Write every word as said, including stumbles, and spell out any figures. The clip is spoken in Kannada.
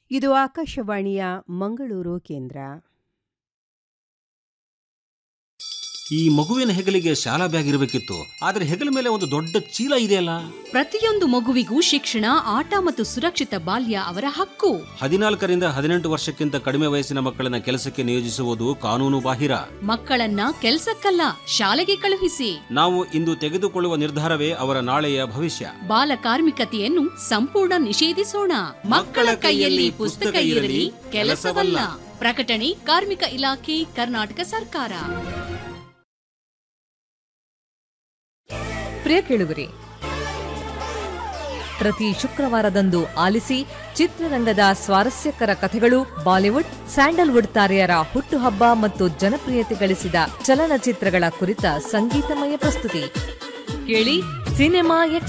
ಇದು ಆಕಾಶವಾಣಿಯ ಮಂಗಳೂರು ಕೇಂದ್ರ. ಈ ಮಗುವಿನ ಹೆಗಲಿಗೆ ಶಾಲಾ ಬ್ಯಾಗ್ ಇರಬೇಕಿತ್ತು, ಆದ್ರೆ ಹೆಗಲ ಮೇಲೆ ಒಂದು ದೊಡ್ಡ ಚೀಲ ಇದೆಯಲ್ಲ. ಪ್ರತಿಯೊಂದು ಮಗುವಿಗೂ ಶಿಕ್ಷಣ, ಆಟ ಮತ್ತು ಸುರಕ್ಷಿತ ಬಾಲ್ಯ ಅವರ ಹಕ್ಕು. ಹದಿನಾಲ್ಕರಿಂದ ಹದಿನೆಂಟು ವರ್ಷಕ್ಕಿಂತ ಕಡಿಮೆ ವಯಸ್ಸಿನ ಮಕ್ಕಳನ್ನ ಕೆಲಸಕ್ಕೆ ನಿಯೋಜಿಸುವುದು ಕಾನೂನು ಬಾಹಿರ. ಮಕ್ಕಳನ್ನ ಕೆಲಸಕ್ಕಲ್ಲ, ಶಾಲೆಗೆ ಕಳುಹಿಸಿ. ನಾವು ಇಂದು ತೆಗೆದುಕೊಳ್ಳುವ ನಿರ್ಧಾರವೇ ಅವರ ನಾಳೆಯ ಭವಿಷ್ಯ. ಬಾಲ ಕಾರ್ಮಿಕತೆಯನ್ನು ಸಂಪೂರ್ಣ ನಿಷೇಧಿಸೋಣ. ಮಕ್ಕಳ ಕೈಯಲ್ಲಿ ಪುಸ್ತಕ ಇರಲಿ, ಕೆಲಸವಲ್ಲ. ಪ್ರಕಟಣೆ ಕಾರ್ಮಿಕ ಇಲಾಖೆ, ಕರ್ನಾಟಕ ಸರ್ಕಾರ. ಪ್ರಿಯ ಕೇಳುಗರೆ, ಪ್ರತಿ ಶುಕ್ರವಾರದಂದು ಆಲಿಸಿ ಚಿತ್ರರಂಗದ ಸ್ವಾರಸ್ಯಕರ ಕಥೆಗಳು, ಬಾಲಿವುಡ್, ಸ್ಯಾಂಡಲ್ವುಡ್ ತಾರೆಯರ ಹುಟ್ಟುಹಬ್ಬ ಮತ್ತು ಜನಪ್ರಿಯತೆ ಗಳಿಸಿದ ಚಲನಚಿತ್ರಗಳ ಕುರಿತ ಸಂಗೀತಮಯ ಪ್ರಸ್ತುತಿ. ಕೇಳಿ ಸಿನಿಮಾ